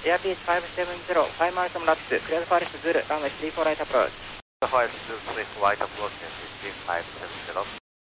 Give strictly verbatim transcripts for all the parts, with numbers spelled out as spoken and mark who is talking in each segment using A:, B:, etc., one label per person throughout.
A: エアピーチごセブンゼロ、ファイマイルトムラップス、クレアドパリスズル、ランウェイスリーフォーライトアプローチ。
B: ファイブツースリーフォーライトアプローチ、スリーファイブセブンゼロ。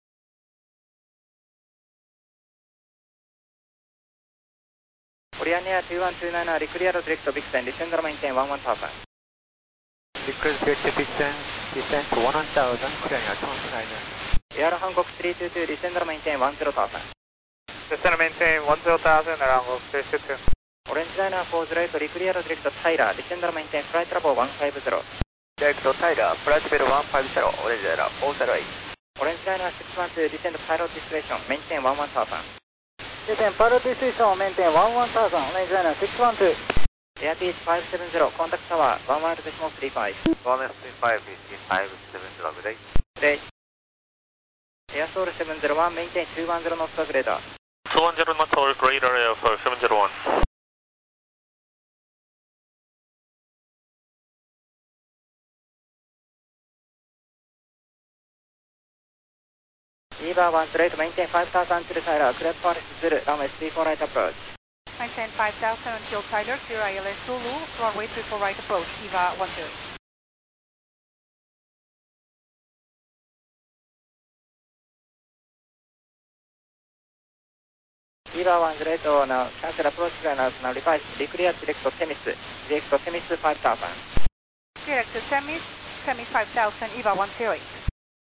A: コリアンエアにいちにきゅうきゅう、リクリアドディレクトビクセン、リセンドロメインテンじゅういちパーセント。
B: Because director Vixen, descent to one thousand, clearing our twenty nine.
A: エアロハンコクさんにーにー、リセンドロメインテンじゅうパーセント。
B: Descend maintain one zero thousand, around three six two.
A: オレンジライナーよんじゅうはち、リクリアドディレクトタイラー、リセンドロメインテンフライトラボいちごゼロ。
B: Direct to Tyler, flight level one five zero, orange radar, all zero eight.
A: オレンジライナーろくいちに、リセンドパイロットディスプレーション、メインテンじゅういちパーセント。
C: Descend pilot decision, maintain one one thousand, orange liner six one two.
A: エアピーチごセブンゼロ、コンタクトタワー、ワンワンデシモスリーファイブ。
B: one three five, B C five seven zero, good day.
A: で、エアソウルセブンゼロワン、メインテンにひゃくじゅうノットグレーダー。
B: two ten knots over radar area for seven zero one.
A: イーバーワンストレート、メインテンごゼロゼロタイラー、クレアドパリスズル、ランウェイスリーフォーライトアプローチ。
D: Maintain five thousand until Tyler, Sierra I L S Zulu, runway three four right approach, E V A one zero.
A: イーバーワンストレート、now cancel approach signals, now revice, declear direct to Temis, direct to Temis five thousand.
D: Direct to Temis, Temis five thousand, E V A one zero eight.